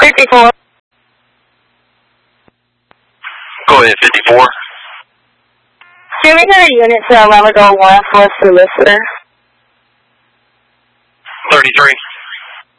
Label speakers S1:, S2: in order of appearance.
S1: 54.
S2: Go ahead, 54.
S1: Can we get a unit to Alameda 1 for a solicitor?
S2: 33.